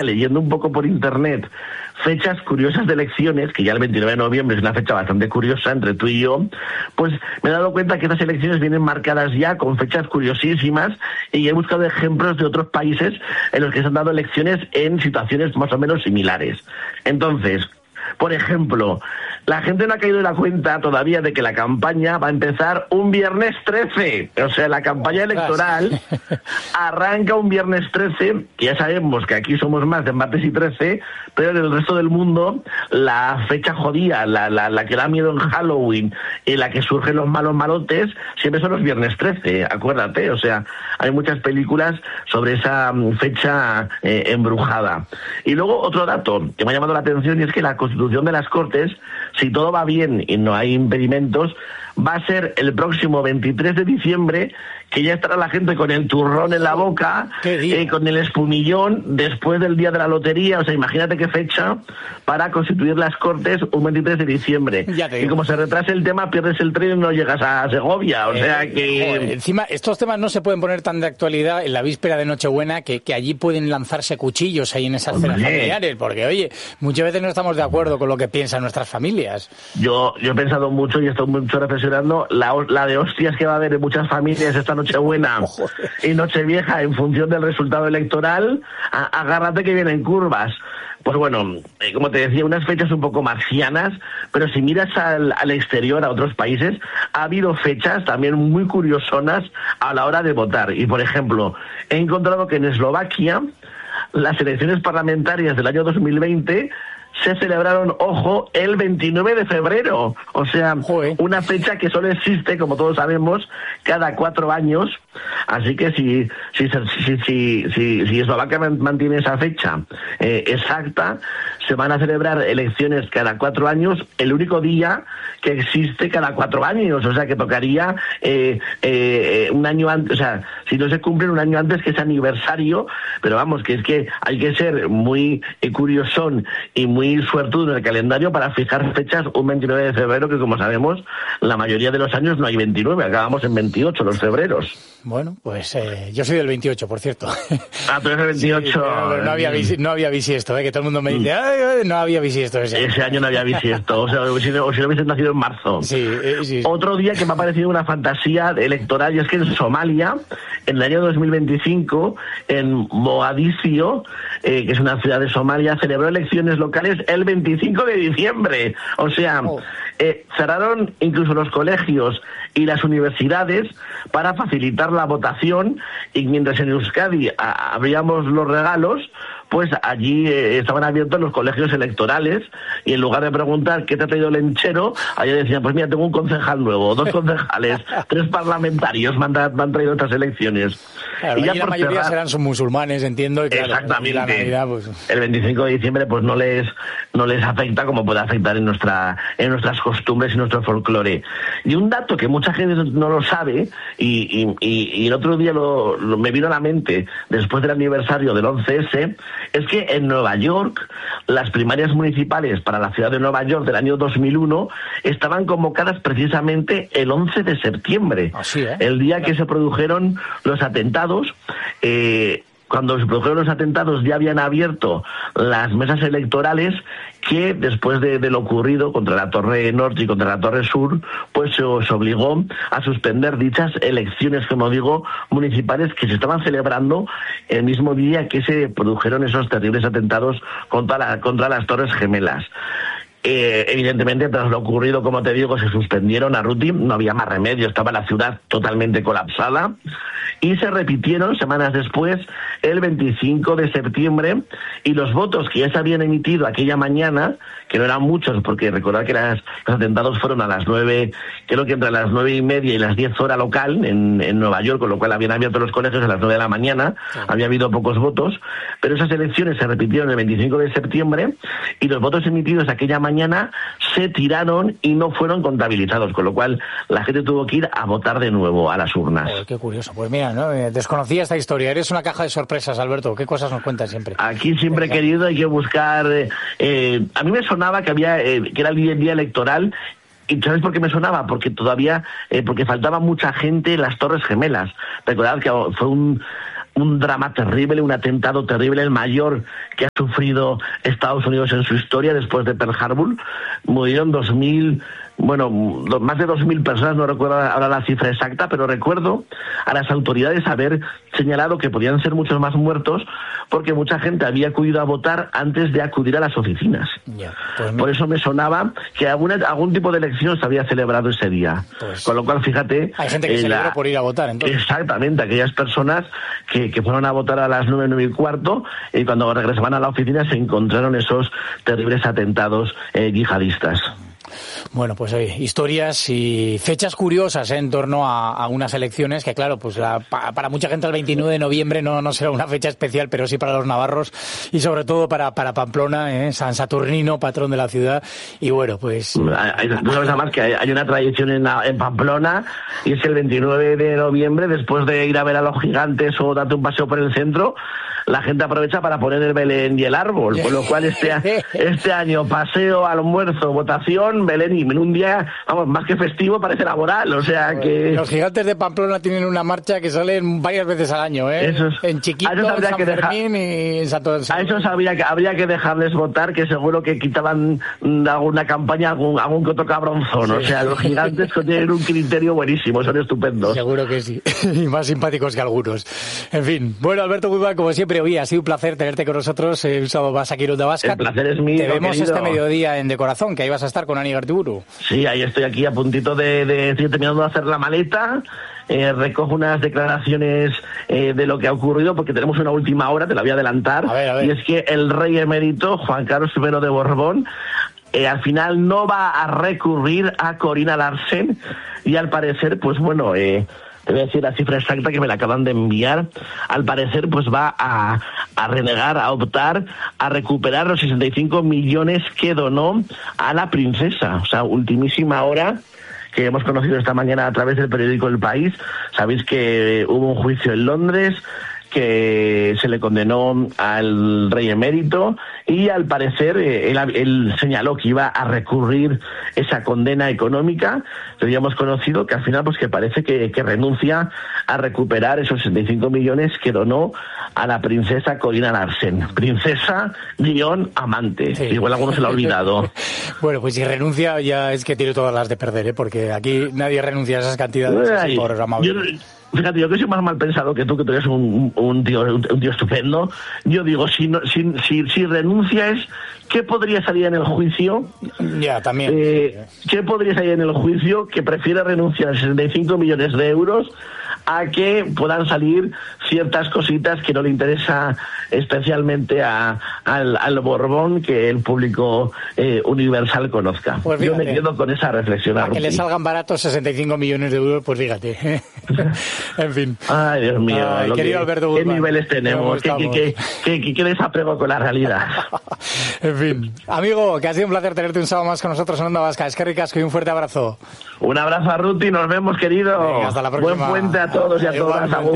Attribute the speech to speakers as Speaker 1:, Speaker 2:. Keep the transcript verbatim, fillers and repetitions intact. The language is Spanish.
Speaker 1: leyendo un poco por internet fechas curiosas de elecciones, que ya el veintinueve de noviembre es una fecha bastante curiosa entre tú y yo, pues me he dado cuenta que estas elecciones vienen marcadas ya con fechas curiosísimas y he buscado ejemplos de otros países en los que se han dado elecciones en situaciones más o menos similares. Entonces, por ejemplo, la gente no ha caído en la cuenta todavía de que la campaña va a empezar un viernes trece. O sea, la campaña electoral arranca un viernes trece, que ya sabemos que aquí somos más de martes y trece, pero en el resto del mundo la fecha jodida, la, la, la que da miedo en Halloween y la que surgen los malos malotes, siempre son los viernes trece, acuérdate. O sea, hay muchas películas sobre esa fecha eh, embrujada. Y luego otro dato que me ha llamado la atención y es que la Constitución de las Cortes, si todo va bien y no hay impedimentos, va a ser el próximo veintitrés de diciembre, que ya estará la gente con el turrón en la boca, eh, con el espumillón, después del día de la lotería. O sea, imagínate qué fecha para constituir las Cortes un veintitrés de diciembre. Y como se retrase el tema, pierdes el tren y no llegas a Segovia. O sea
Speaker 2: eh,
Speaker 1: que...
Speaker 2: Joder, encima, estos temas no se pueden poner tan de actualidad en la víspera de Nochebuena, que, que allí pueden lanzarse cuchillos ahí en esas cenas familiares, porque, oye, muchas veces no estamos de acuerdo con lo que piensan nuestras familias.
Speaker 1: Yo, yo he pensado mucho y he estado mucho reflexionando la, la de hostias que va a haber en muchas familias esta Nochebuena y Nochevieja en función del resultado electoral. A, agárrate que vienen curvas. Pues bueno, eh, como te decía, unas fechas un poco marcianas, pero si miras al, al exterior, a otros países, ha habido fechas también muy curiosonas a la hora de votar. Y, por ejemplo, he encontrado que en Eslovaquia las elecciones parlamentarias del año dos mil veinte se celebraron, ojo, el veintinueve de febrero. O sea, Joder. Una fecha que solo existe, como todos sabemos, cada cuatro años. Así que si si si si si, si Eslovaquia mantiene esa fecha eh, exacta, se van a celebrar elecciones cada cuatro años, el único día que existe cada cuatro años. O sea, que tocaría eh, eh, un año antes, o sea, si no se cumplen un año antes que es aniversario. Pero vamos, que es que hay que ser muy eh, curiosón y muy muy suertudo en el calendario para fijar fechas un veintinueve de febrero, que como sabemos, la mayoría de los años no hay veintinueve, acabamos en veintiocho los febreros.
Speaker 2: Bueno, pues eh, yo soy del veintiocho, por cierto.
Speaker 1: Ah, tú eres del veintiocho. Sí,
Speaker 2: pero, pero no había bisi, no había bisiesto, ¿eh? Que todo el mundo me dice, ay, ay, no había bisiesto ese año.
Speaker 1: Ese año no había bisiesto, o sea, o si no, o si no hubiese nacido en marzo.
Speaker 2: Sí, eh, sí.
Speaker 1: Otro día que me ha parecido una fantasía electoral, y es que en Somalia, en el año dos mil veinticinco, en Mogadiscio, eh, que es una ciudad de Somalia, celebró elecciones locales el veinticinco de diciembre. O sea, oh. eh, cerraron incluso los colegios y las universidades para facilitar la votación, y mientras en Euskadi a, abríamos los regalos, pues allí eh, estaban abiertos los colegios electorales, y en lugar de preguntar ¿qué te ha traído el lenchero?, allí decían, pues mira, tengo un concejal nuevo, dos concejales, tres parlamentarios me han, me han traído estas elecciones.
Speaker 2: Claro, y ya la mayoría cerrar, serán musulmanes, entiendo. Y claro,
Speaker 1: exactamente.
Speaker 2: La Navidad, pues...
Speaker 1: El veinticinco de diciembre pues no les no les afecta como puede afectar en nuestra en nuestras costumbres y nuestro folclore. Y un dato que mucha gente no lo sabe, y, y, y, y el otro día lo, lo, me vino a la mente después del aniversario del once ese, es que en Nueva York las primarias municipales para la ciudad de Nueva York del año dos mil uno estaban convocadas precisamente el once de septiembre,
Speaker 2: Así, ¿eh?
Speaker 1: el día que se produjeron los atentados. Eh, cuando se produjeron los atentados ya habían abierto las mesas electorales, que después de, de lo ocurrido contra la Torre Norte y contra la Torre Sur, pues se os obligó a suspender dichas elecciones, como digo, municipales, que se estaban celebrando el mismo día que se produjeron esos terribles atentados contra, la, contra las Torres Gemelas. Eh, evidentemente, tras lo ocurrido, como te digo, se suspendieron a Ruti, no había más remedio, estaba la ciudad totalmente colapsada, y se repitieron semanas después, el veinticinco de septiembre, y los votos que ya se habían emitido aquella mañana, que no eran muchos, porque recordad que las, los atentados fueron a las nueve, creo que entre las nueve y media y las diez hora local en, en Nueva York, con lo cual habían abierto los colegios a las nueve de la mañana, sí. Había habido pocos votos, pero esas elecciones se repitieron el veinticinco de septiembre, y los votos emitidos aquella mañana mañana se tiraron y no fueron contabilizados, con lo cual la gente tuvo que ir a votar de nuevo a las urnas.
Speaker 2: Oh, qué curioso. Pues mira, ¿no? Desconocía esta historia. Eres una caja de sorpresas, Alberto. ¿Qué cosas nos cuentas siempre?
Speaker 1: Aquí siempre he querido, hay que buscar... Eh, a mí me sonaba que había eh, que era el día, el día electoral. ¿Y sabes por qué me sonaba? Porque todavía, eh, porque faltaba mucha gente en las Torres Gemelas. Recordad que fue un... un drama terrible, un atentado terrible, el mayor que ha sufrido Estados Unidos en su historia después de Pearl Harbor. Murieron dos mil, bueno, más de dos mil personas, no recuerdo ahora la cifra exacta, pero recuerdo a las autoridades haber señalado que podían ser muchos más muertos porque mucha gente había acudido a votar antes de acudir a las oficinas. Yeah, pues Por eso me sonaba que alguna, algún tipo de elección se había celebrado ese día. Pues, con lo cual, fíjate...
Speaker 2: Hay gente que eh, celebró por ir a votar, entonces.
Speaker 1: Exactamente, aquellas personas que, que fueron a votar a las nueve, nueve y cuarto, y cuando regresaban a la oficina se encontraron esos terribles atentados eh, yihadistas.
Speaker 2: Bueno, pues oye, historias y fechas curiosas ¿eh? en torno a, a unas elecciones que, claro, pues la, pa, para mucha gente el veintinueve de noviembre no, no será una fecha especial, pero sí para los navarros y sobre todo para, para Pamplona, ¿eh? San Saturnino, patrón de la ciudad. Y bueno, pues...
Speaker 1: Hay, tú sabes además que hay, hay una tradición en, la, en Pamplona, y es que el veintinueve de noviembre, después de ir a ver a los gigantes o darte un paseo por el centro, la gente aprovecha para poner el Belén y el árbol, con lo cual este, este año paseo, almuerzo, votación, Belén y en un día, vamos, más que festivo parece laboral, o sea que...
Speaker 2: Los gigantes de Pamplona tienen una marcha que sale varias veces al año, ¿eh? Esos, en Chiquito, en San que Fermín dejar, y en Santo...
Speaker 1: A esos habría que, habría que dejarles votar, que seguro que quitaban de alguna campaña algún, algún que otro cabronzón, sí. O sea, los gigantes tienen un criterio buenísimo, son estupendos.
Speaker 2: Seguro que sí, y más simpáticos que algunos. En fin, bueno, Alberto Guzmán, como siempre, hoy ha sido un placer tenerte con nosotros. Un sábado vas aquí en Onda Vasca.
Speaker 1: El placer es mío,
Speaker 2: Te vemos
Speaker 1: querido.
Speaker 2: Este mediodía en De Corazón, que ahí vas a estar con Ani Gartiburu.
Speaker 1: Sí, ahí estoy aquí a puntito de, de estoy terminando de hacer la maleta. Eh, recojo unas declaraciones eh, de lo que ha ocurrido, porque tenemos una última hora, te la voy a adelantar.
Speaker 2: A ver, a ver.
Speaker 1: Y es que el rey emérito, Juan Carlos primero de Borbón, eh, al final no va a recurrir a Corina Larsen, y al parecer, pues bueno... Eh, te voy a decir la cifra exacta que me la acaban de enviar. Al parecer, pues va a, a renegar, a optar a recuperar los sesenta y cinco millones que donó a la princesa. O sea, ultimísima hora, que hemos conocido esta mañana a través del periódico El País. Sabéis que hubo un juicio en Londres, que se le condenó al rey emérito, y al parecer eh, él, él señaló que iba a recurrir esa condena económica. Pero ya hemos conocido que al final pues que parece que, que renuncia a recuperar esos sesenta y cinco millones que donó a la princesa Corina Larsen. Princesa guión amante. Sí. Igual alguno se lo ha olvidado.
Speaker 2: Bueno, pues si renuncia ya es que tiene todas las de perder, ¿eh? Porque aquí nadie renuncia a esas cantidades. Ay, por amable.
Speaker 1: Yo, Fíjate, yo que soy más mal pensado que tú, que tú eres un, un, tío, un, un tío estupendo. Yo digo, si, no, si, si, si renuncias, ¿qué podría salir en el juicio?
Speaker 2: Ya, también.
Speaker 1: Eh, ¿Qué podría salir en el juicio que prefiere renunciar a sesenta y cinco millones de euros a que puedan salir ciertas cositas que no le interesa especialmente a, al, al Borbón que el público eh, universal conozca? Pues yo me quedo con esa reflexión.
Speaker 2: A que le salgan baratos sesenta y cinco millones de euros, pues fíjate. En fin.
Speaker 1: Ay, Dios mío.
Speaker 2: Ay,
Speaker 1: lo
Speaker 2: querido
Speaker 1: que,
Speaker 2: Alberto Guzmán,
Speaker 1: ¿qué niveles tenemos? ¿Qué, qué, qué, qué, qué, qué desapego con la realidad?
Speaker 2: En fin. Amigo, que ha sido un placer tenerte un sábado más con nosotros en Onda Vasca. Es que ricasco y un fuerte abrazo.
Speaker 1: Un abrazo a Ruti, nos vemos, querido.
Speaker 2: Venga, hasta la próxima.
Speaker 1: Buen puente a todos y a todas.